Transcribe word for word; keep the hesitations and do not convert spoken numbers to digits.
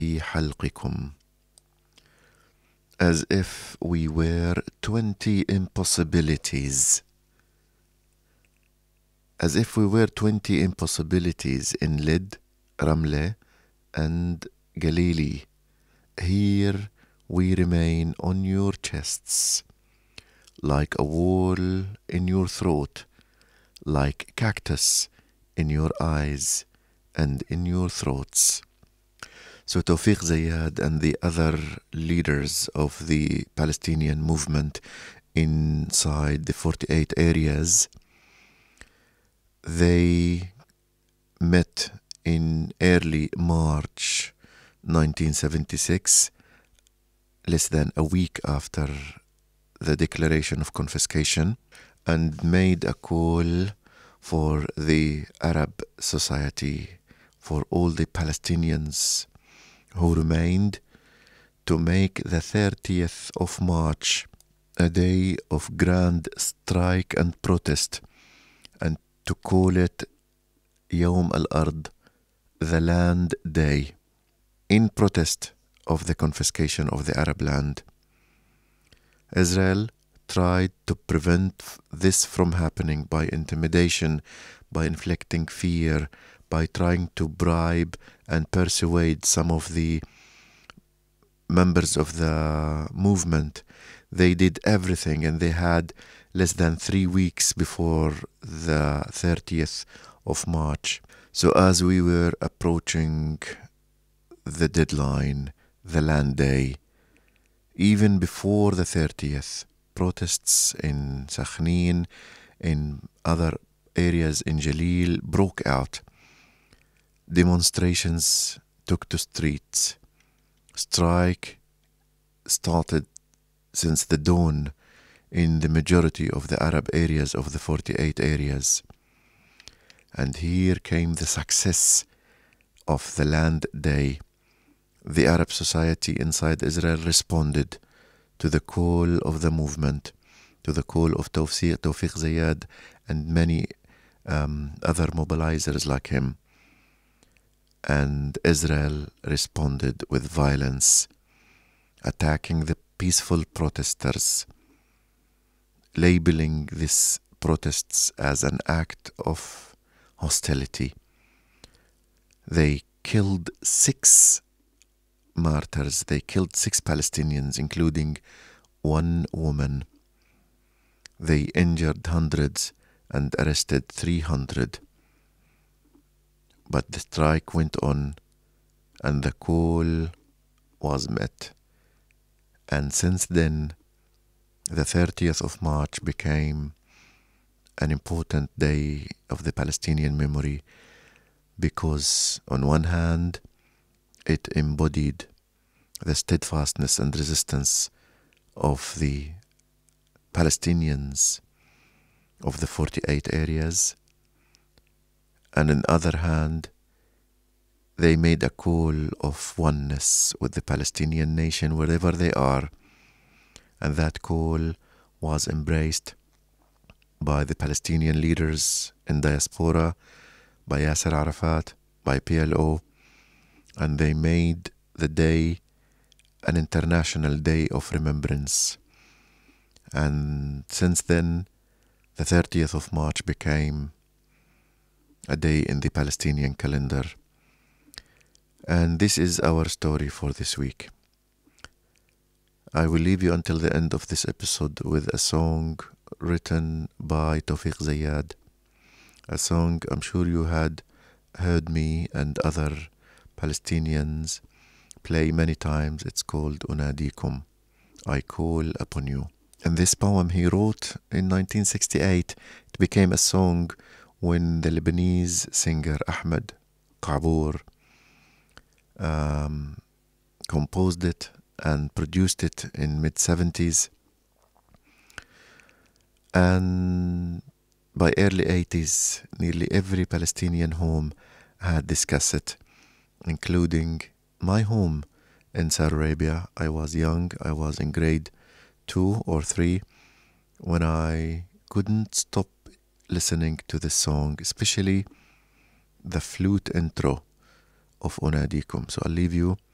حلقكم. As if we were twenty impossibilities. As if we were twenty impossibilities in Lid, Ramle, and Galilee. Here we remain on your chests, like a wall in your throat, like cactus in your eyes and in your throats. So Tawfiq Zayad and the other leaders of the Palestinian movement inside the forty-eight areas, they met in early March nineteen seventy-six, less than a week after the declaration of confiscation, and made a call for the Arab society, for all the Palestinians who remained, to make the thirtieth of March a day of grand strike and protest, and to call it Yawm al-Ard, the Land Day, in protest of the confiscation of the Arab land. Israel tried to prevent this from happening by intimidation, by inflicting fear, by trying to bribe and persuade some of the members of the movement. They did everything, and they had less than three weeks before the thirtieth of March. So as we were approaching the deadline, the Land Day, even before the thirtieth, protests in Sakhnin, in other areas in Jalil, broke out. Demonstrations took to streets. Strike started since the dawn in the majority of the Arab areas of the forty-eight areas. And here came the success of the Land Day. The Arab society inside Israel responded to the call of the movement, to the call of Tawfiq, Tawfiq Zayad and many um, other mobilizers like him. And Israel responded with violence, attacking the peaceful protesters, labeling these protests as an act of hostility. They killed six martyrs. They killed six Palestinians, including one woman. They injured hundreds and arrested three hundred. But the strike went on, and the call was met. And since then, the thirtieth of March became an important day of the Palestinian memory, because on one hand, it embodied the steadfastness and resistance of the Palestinians of the forty-eight areas, and on the other hand, they made a call of oneness with the Palestinian nation wherever they are, and that call was embraced by the Palestinian leaders in diaspora, by Yasser Arafat, by P L O, and they made the day an international day of remembrance. And since then, the thirtieth of March became a day in the Palestinian calendar. And this is our story for this week. I will leave you until the end of this episode with a song written by Tawfiq Zayad, a song I'm sure you had heard me and other Palestinians play many times. It's called Unadikum, I Call Upon You. And this poem he wrote in nineteen sixty-eight. It became a song when the Lebanese singer Ahmed Qabour um, composed it and produced it in mid seventies. And by early eighties, nearly every Palestinian home had this cassette, including my home in Saudi Arabia. I was young, I was in grade two or three when I couldn't stop listening to this song, especially the flute intro of Unadikum. So I'll leave you